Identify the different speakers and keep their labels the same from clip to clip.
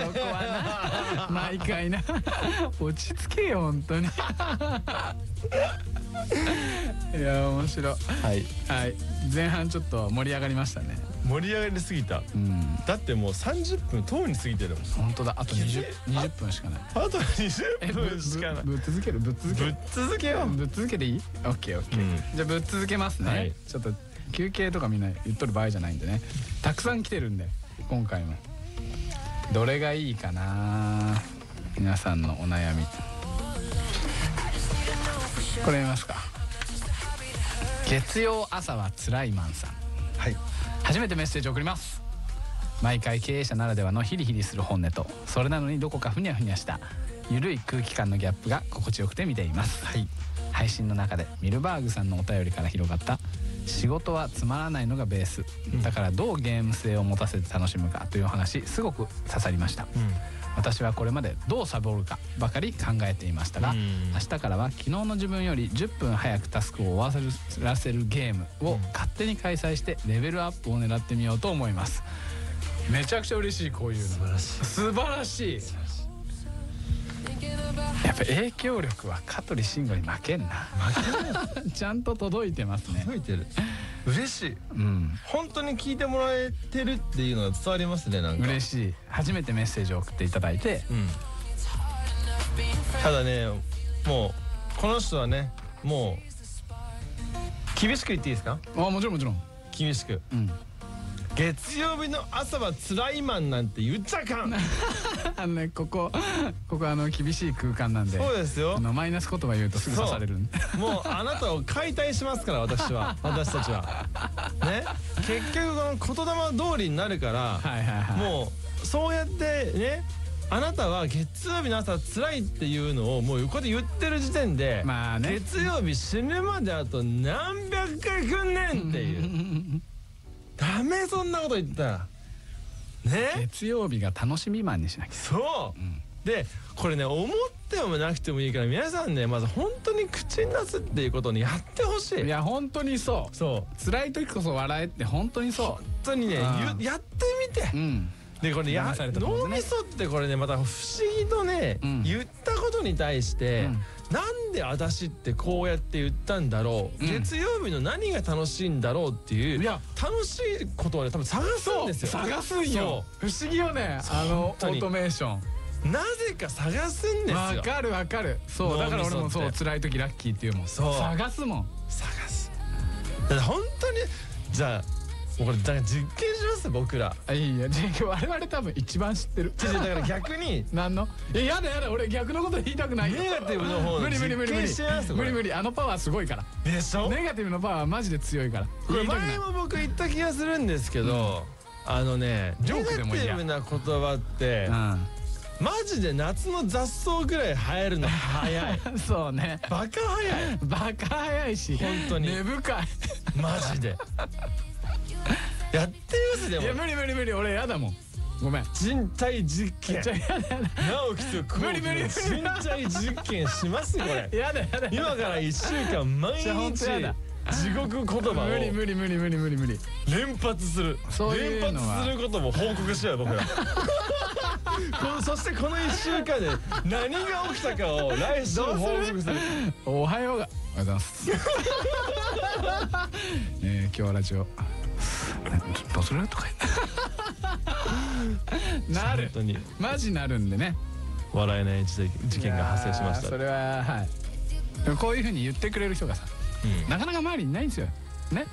Speaker 1: こはな毎回な落ち着けよ本当に。いや面白い。
Speaker 2: はい
Speaker 1: はい、前半ちょっと盛り上がりましたね。
Speaker 2: 盛り上がりすぎた。だってもう30分とうに過ぎてるもん。
Speaker 1: 本当だ、あと20分しかない。
Speaker 2: あと20分しかない。
Speaker 1: ぶっ続ける、ぶっ続ける、
Speaker 2: ぶっ続けよう。
Speaker 1: ぶっ続けていい？オッケーオッケー。じゃあぶっ続けますね。ちょっと休憩とかみんな言っとる場合じゃないんでね。たくさん来てるんで今回もどれがいいかな、皆さんのお悩み。これ見ますか。月曜朝はつらいマンさん。
Speaker 2: はい、
Speaker 1: 初めてメッセージを送ります。毎回経営者ならではのヒリヒリする本音と、それなのにどこかふにゃふにゃしたゆるい空気感のギャップが心地よくて見ています。はい、配信の中でミルバーグさんのお便りから広がった仕事はつまらないのがベース、だからどうゲーム性を持たせて楽しむかというお話、すごく刺さりました。私はこれまでどうサボるかばかり考えていましたが、明日からは昨日の自分より10分早くタスクを終わらせるゲームを勝手に開催してレベルアップを狙ってみようと思います。めちゃくちゃ嬉しい、こういうの。素晴らしい。やっぱ影響力は香取慎吾に負けんな。ちゃんと届いてますね。
Speaker 2: 届いてる。嬉しい。本当に聞いてもらえてるっていうのが伝わりますね。なんか
Speaker 1: 嬉しい。初めてメッセージを送っていただいて、
Speaker 2: ただね、もうこの人はね、もう厳しく言っていいですか？
Speaker 1: あ、もちろんもちろん
Speaker 2: 厳しく。月曜日の朝はつらいマンなんて言っちゃあかん。
Speaker 1: ね、ここ厳しい空間なんで。そう
Speaker 2: ですよ。
Speaker 1: マイナス言葉言うとすぐ刺される。
Speaker 2: もうあなたを解体しますから、私たちはね。結局この言霊通りになるから、もうそうやってね、あなたは月曜日の朝つらいっていうのをもう横で言ってる時点で、月曜日死ぬまであと何百回来んねんっていう。ダメ、そんなこと言ったらね。
Speaker 1: 月曜日が楽しみマンにしなきゃ。
Speaker 2: そう、でこれね、思ってもなくてもいいから皆さんね、まず本当に口に出すっていうことにやってほしい。
Speaker 1: いや本当にそう。辛い時こそ笑えって本当にそう。
Speaker 2: 本当にね、やってみて。でこれ脳みそってこれね、また不思議とね、言ったことに対してなんで私ってこうやって言ったんだろう、月曜日の何が楽しいんだろうっていう楽しいことをね、多分探すんですよ。
Speaker 1: 探すんよ。不思議よね、オートメーション。
Speaker 2: なぜか探すんですよ。
Speaker 1: わかるわかる。そうだから俺もそう、辛い時ラッキーっていうもん。探すもん。
Speaker 2: 探す。だって本当にじゃあこれだから実験します、僕ら。
Speaker 1: いや我々多分一番知ってる。
Speaker 2: だから逆に
Speaker 1: 何の、やだやだ、俺逆のこと言いたくない。
Speaker 2: ネガティブの方の実験してます。
Speaker 1: 無理無理、あのパワーすごいから。
Speaker 2: でしょ。
Speaker 1: ネガティブのパワーマジで強いから。
Speaker 2: これ前も僕言った気がするんですけど、ネガティブな言葉ってマジで夏の雑草ぐらい生えるの早い。
Speaker 1: そうね、
Speaker 2: バカ早い。
Speaker 1: バカ早いし、
Speaker 2: 本当に
Speaker 1: 根深い。
Speaker 2: マジでやってみます。でも
Speaker 1: いや無理無理無理、俺やだもん。ごめん。
Speaker 2: 人体実験。
Speaker 1: やだやだ。
Speaker 2: 直樹と無理無理。人体実験しますこれ。
Speaker 1: やだやだ。
Speaker 2: 今から1週間毎日地獄言葉を
Speaker 1: 無理無理無理無理無理無理
Speaker 2: 連発する。連発することも報告しよう僕ら。そしてこの1週間で何が起きたかを来週報告する。
Speaker 1: おはようが。おはようございます。今日はラジオどうするとかなる。
Speaker 2: 本当に
Speaker 1: マジなるんでね。
Speaker 2: 笑えない事件が発生しました。
Speaker 1: それははい。でもこういうふうに言ってくれる人がさ、なかなか周りにいないんですよね。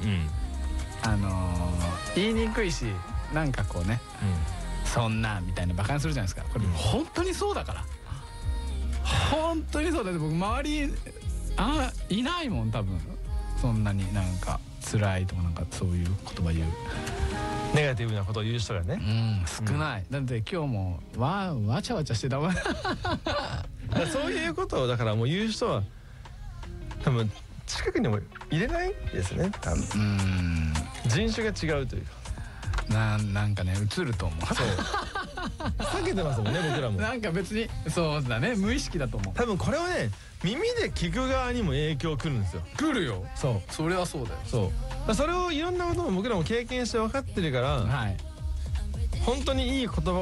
Speaker 1: 言いにくいし、なんかこうね、そんなみたいなバカにするじゃないですか。これ本当にそうだから。本当にそうだって。僕周りいないもん多分。そんなになんか辛いとかなんかそういう言葉言う
Speaker 2: ネガティブなことを言う人がね、
Speaker 1: 少ない。だって今日もわちゃわちゃしてたもん。
Speaker 2: そういうことをだからもう言う人は多分近くにも入れないですね。多分人種が違うというか、
Speaker 1: なんかね、映ると思う。そう
Speaker 2: 避けてますもんね僕らも。
Speaker 1: なんか別にそうだね、無意識だと思う。
Speaker 2: 多分これはね、耳で聞く側にも影響くるんですよ。
Speaker 1: 来るよ。それはそうだよ。
Speaker 2: それをいろんなことも僕らも経験して分かってるから、本当にいい言葉